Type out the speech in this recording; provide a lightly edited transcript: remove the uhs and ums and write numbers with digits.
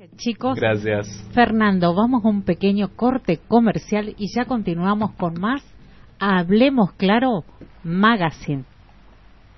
Chicos, gracias. Fernando, vamos a un pequeño corte comercial y ya continuamos con más Hablemos Claro Magazine.